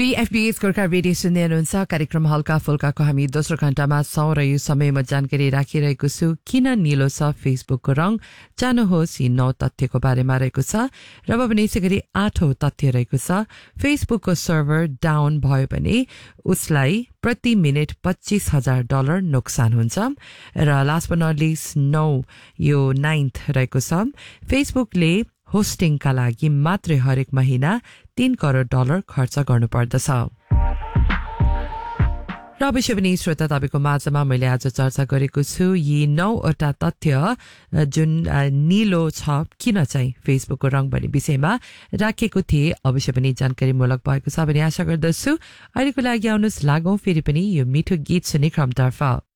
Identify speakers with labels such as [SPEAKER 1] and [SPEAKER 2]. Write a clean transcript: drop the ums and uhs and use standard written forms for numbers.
[SPEAKER 1] CFBS Gorkha radio सुन्दै हुनुहुन्छ कार्यक्रम हल्का फुल्काको हामी दोस्रो घण्टामा छौं र यो समयमा जानकारी राखिरहेको छु किन नीलो छ फेसबुकको रङ जानुहोस् यी 9 तथ्यको बारेमा रहेको छ र अब भने यसैगरी 8औं तथ्य रहेको छ फेसबुकको सर्भर डाउन भयो भने उसलाई प्रति मिनेट $25,000 नोक्सान हुन्छ र last but not list 9th रहेको छ फेसबुकले होस्टिङका लागि मात्रै हरेक महिना $3 करोड खर्च गर्नुपर्दछ र अवश्य पनि श्रोता तपाईको माझमा मैले आज चर्चा गरेको छु यी 9वटा तथ्य जुन नीलो छ किन चाहिँ फेसबुकको रङ भन्ने विषयमा राखेको थिए अवश्य पनि जानकारीमूलक भएको छ भन्ने आशा गर्दछु अहिलेको लागि आउनुहोस् लागौं फेरि पनि यो मिठो गीत सुन्ने क्रमतर्फ